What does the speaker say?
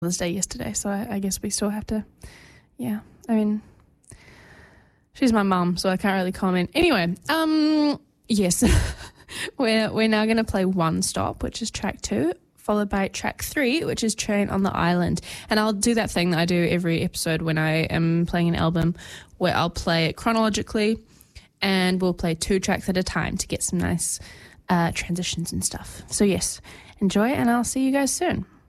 Mother's Day yesterday, so I guess we still have to, yeah. I mean, she's my mum, so I can't really comment. Anyway, yes, we're now going to play One Stop, which is track 2, followed by track 3, which is Train on the Island. And I'll do that thing that I do every episode when I am playing an album, where I'll play it chronologically, and we'll play 2 tracks at a time to get some nice transitions and stuff. So yes, enjoy, and I'll see you guys soon.